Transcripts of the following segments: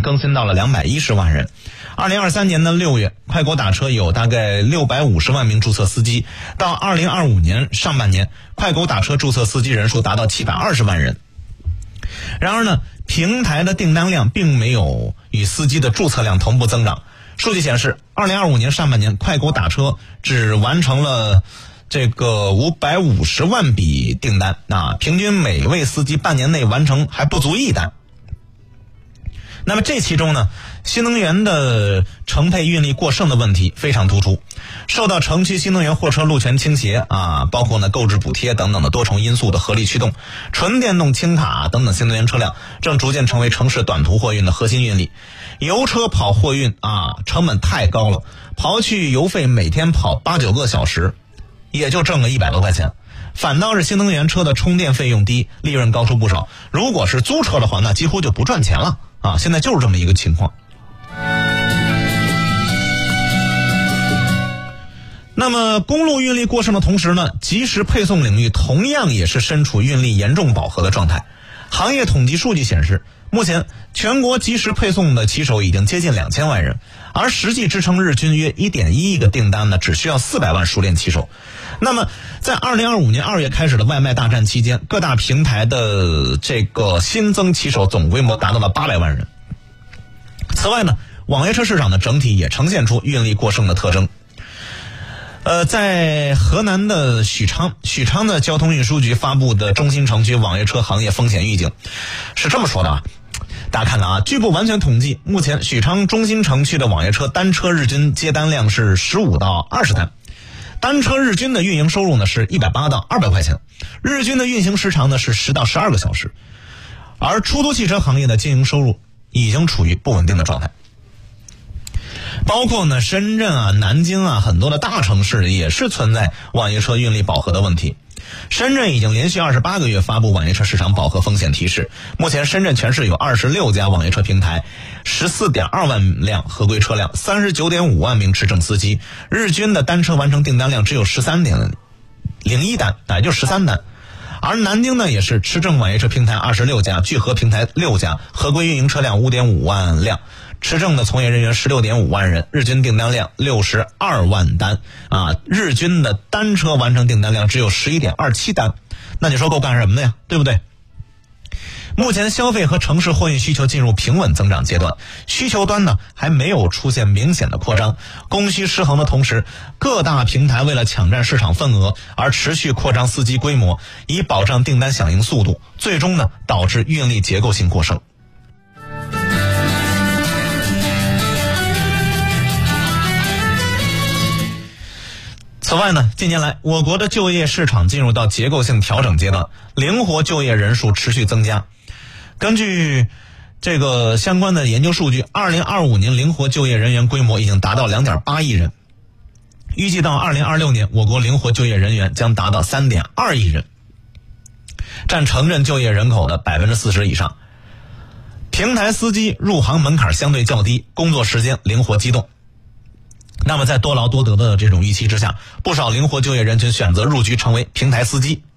更新到了210万人。2023年的6月，快狗打车有大概650万名注册司机，到2025年上半年，快狗打车注册司机人数达到720万人。然而呢，平台的订单量并没有与司机的注册量同步增长。数据显示，2025年上半年，快狗打车只完成了这个550万笔订单，平均每位司机半年内完成还不足1单。那么这其中呢，新能源的乘配运力过剩的问题非常突出，受到城区新能源货车路权倾斜包括呢购置补贴等等的多重因素的合力驱动，纯电动轻卡等等新能源车辆正逐渐成为城市短途货运的核心运力。油车跑货运成本太高了，刨去油费，每天跑8-9个小时也就挣个100多块钱，反倒是新能源车的充电费用低，利润高出不少。如果是租车的话，那几乎就不赚钱了现在就是这么一个情况。那么公路运力过剩的同时呢，即时配送领域同样也是身处运力严重饱和的状态。行业统计数据显示，目前全国即时配送的骑手已经接近2000万人，而实际支撑日均约 1.1 亿个订单呢，只需要400万熟练骑手。那么在2025年2月开始的外卖大战期间，各大平台的这个新增骑手总规模达到了800万人。此外呢，网约车市场的整体也呈现出运力过剩的特征。在河南的许昌的交通运输局发布的中心城区网约车行业风险预警是这么说的大家看看据不完全统计，目前许昌中心城区的网约车单车日均接单量是15到20单，单车日均的运营收入呢是180到200块钱，日均的运行时长呢是10到12个小时，而出租汽车行业的经营收入已经处于不稳定的状态。包括呢深圳南京很多的大城市也是存在网约车运力饱和的问题。深圳已经连续28个月发布网约车市场饱和风险提示，目前深圳全市有26家网约车平台，14.2万辆合规车辆，39.5万名持证司机，日均的单车完成订单量只有13.01单，也就13单。而南京呢也是持证网约车平台26家，聚合平台6家，合规运营车辆5.5万辆，持证的从业人员16.5万人，日均订单量62万单日均的单车完成订单量只有11.27单，那你说够干什么的呀，对不对？目前消费和城市货运需求进入平稳增长阶段，需求端呢还没有出现明显的扩张，供需失衡的同时，各大平台为了抢占市场份额而持续扩张司机规模，以保障订单响应速度，最终呢导致运力结构性过剩。此外呢，近年来我国的就业市场进入到结构性调整阶段，灵活就业人数持续增加。根据这个相关的研究数据，2025年灵活就业人员规模已经达到 2.8 亿人，预计到2026年我国灵活就业人员将达到 3.2 亿人，占城镇就业人口的 40% 以上。平台司机入行门槛相对较低，工作时间灵活机动。那么在多劳多得的这种预期之下，不少灵活就业人群选择入局成为平台司机。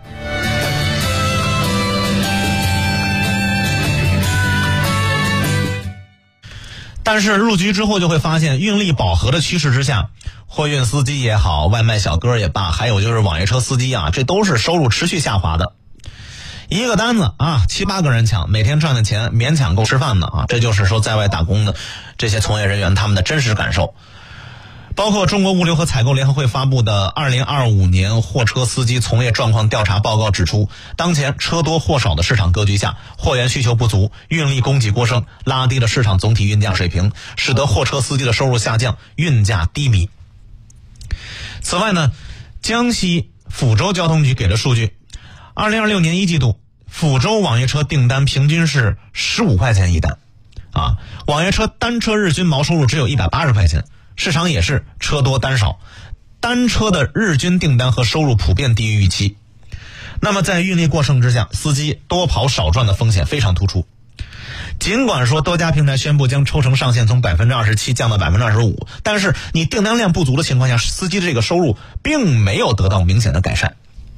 但是入局之后就会发现，运力饱和的趋势之下，货运司机也好，外卖小哥也罢，还有就是网约车司机这都是收入持续下滑的。一个单子7-8个人抢，每天赚的钱勉强够吃饭的这就是说在外打工的这些从业人员他们的真实感受。包括中国物流和采购联合会发布的2025年货车司机从业状况调查报告指出，当前车多货少的市场格局下，货源需求不足，运力供给过剩，拉低了市场总体运价水平，使得货车司机的收入下降，运价低迷。此外呢，江西抚州交通局给的数据，2026年1季度抚州网约车订单平均是15块钱一单网约车单车日均毛收入只有180块钱，市场也是车多单少，单车的日均订单和收入普遍低于预期。那么在运力过剩之下，司机多跑少赚的风险非常突出。尽管说多家平台宣布将抽成上限从 27% 降到 25%， 但是你订单量不足的情况下，司机的这个收入并没有得到明显的改善。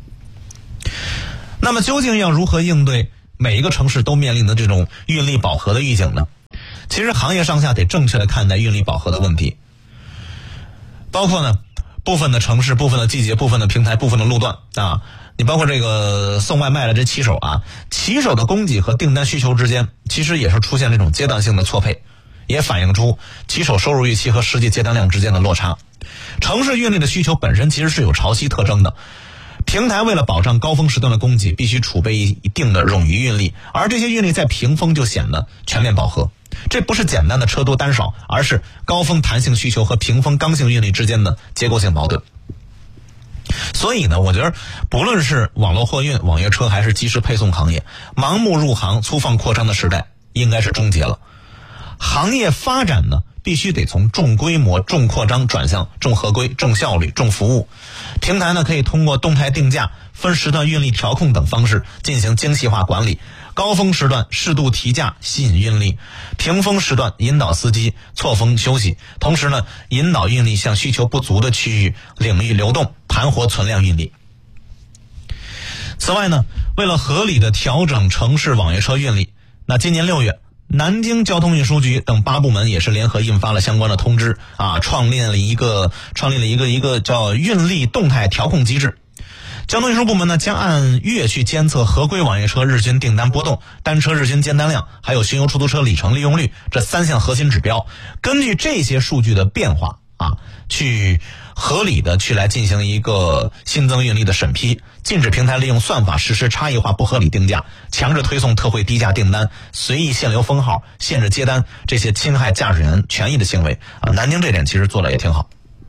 那么究竟要如何应对每一个城市都面临的这种运力饱和的预警呢？ 其实行业上下得正确的看待运力饱和的问题，包括呢部分的城市、部分的季节、部分的平台、部分的路段啊，你包括这个送外卖的这骑手啊，骑手的供给和订单需求之间其实也是出现这种阶段性的错配，也反映出骑手收入预期和实际接单量之间的落差。城市运力的需求本身其实是有潮汐特征的，平台为了保障高峰时段的供给，必须储备一定的冗余运力，而这些运力在平峰就显得全面饱和。这不是简单的车多单少，而是高峰弹性需求和平峰刚性运力之间的结构性矛盾。所以呢，我觉得不论是网络货运、网约车还是即时配送行业，盲目入行、粗放扩张的时代应该是终结了。行业发展呢，必须得从重规模、重扩张转向重合规、重效率、重服务。平台呢，可以通过动态定价、分时段运力调控等方式进行精细化管理，高峰时段适度提价吸引运力，平峰时段引导司机错峰休息，同时呢，引导运力向需求不足的区域领域流动，盘活存量运力。此外呢，为了合理的调整城市网约车运力，那今年6月南京交通运输局等8部门也是联合印发了相关的通知啊，创立了一个叫运力动态调控机制。交通运输部门呢，将按月去监测合规网约车日均订单波动、单车日均接单量，还有巡游出租车里程利用率这3项核心指标，根据这些数据的变化啊，去合理的来进行一个新增运力的审批，禁止平台利用算法实施差异化不合理定价，强制推送特惠低价订单，随意限流封号、限制接单这些侵害驾驶员权益的行为啊。南京这点其实做的也挺好。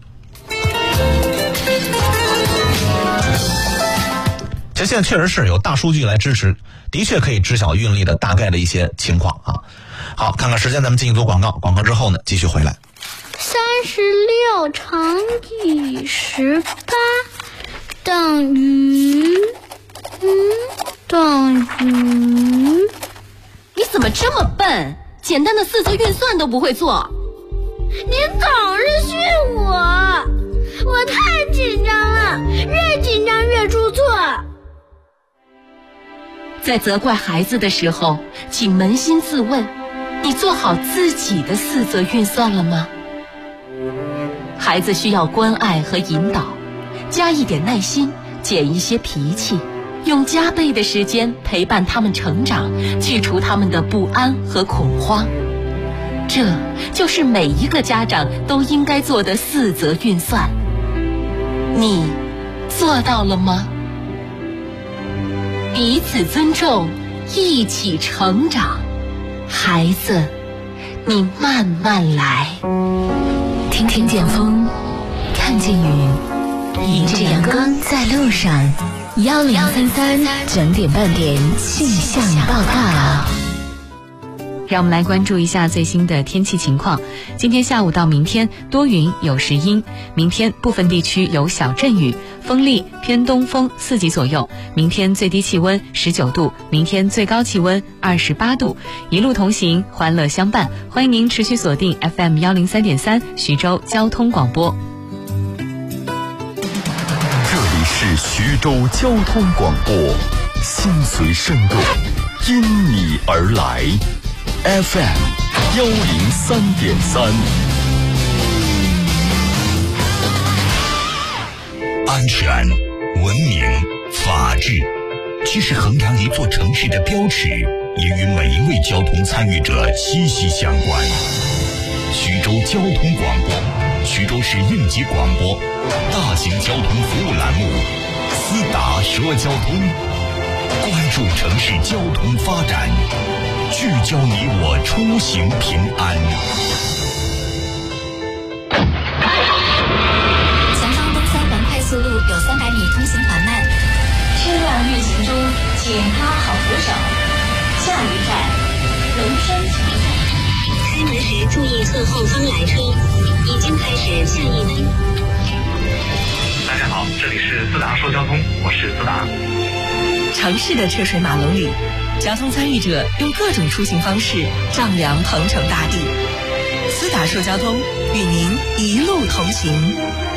其实现在确实是有大数据来支持，的确可以知晓运力的大概的一些情况啊。好，看看时间，咱们进一组广告，广告之后呢，继续回来。 36乘以18等于你怎么这么笨？简单的4则运算都不会做。 您总是训我太紧张了，越紧张越出错。 在责怪孩子的时候，请扪心自问，你做好自己的4则运算了吗？孩子需要关爱和引导，加一点耐心，减一些脾气，用加倍的时间陪伴他们成长，去除他们的不安和恐慌。这就是每一个家长都应该做的4则运算。你做到了吗？彼此尊重，一起成长。孩子，你慢慢来。 听听见风，看见雨，迎着阳光在路上。1033整点半点气象报告。 让我们来关注一下最新的天气情况。今天下午到明天多云有时阴，明天部分地区有小阵雨，风力偏东风4级左右。明天最低气温19度，明天最高气温28度。一路同行，欢乐相伴。欢迎您持续锁定 FM 103.3徐州交通广播。 这里是徐州交通广播，心随生动，因你而来。FM 103.3，安全、文明、法治，既是衡量一座城市的标尺，也与每一位交通参与者息息相关。徐州交通广播，徐州市应急广播，大型交通服务栏目，思达说交通，关注城市交通发展，聚焦你我出行平安。 前方东三环快速路有300米通行缓慢， 车辆运行中，请拉好扶手。下一站，龙山体育场。开门时注意侧后方来车，已经开始下一门。 大家好，这里是思达说交通，我是思达。 城市的车水马龙里，交通参与者用各种出行方式丈量鹏程大地。思达说交通，与您一路同行。